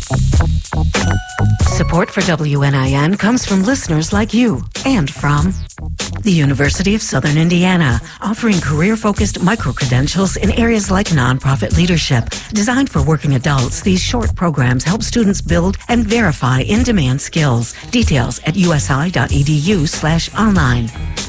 Support for WNIN comes from listeners like you and from the University of Southern Indiana, offering career-focused micro-credentials in areas like nonprofit leadership. Designed for working adults, these short programs help students build and verify in-demand skills. Details at usi.edu/online.